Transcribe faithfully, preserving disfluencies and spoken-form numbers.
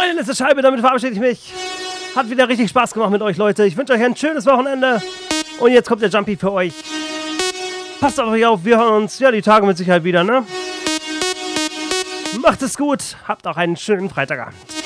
Eine letzte Scheibe, damit verabschiede ich mich. Hat wieder richtig Spaß gemacht mit euch, Leute. Ich wünsche euch ein schönes Wochenende. Und jetzt kommt der Jumpy für euch. Passt auf euch auf, wir hören uns ja die Tage mit Sicherheit wieder, ne? Macht es gut, habt auch einen schönen Freitagabend.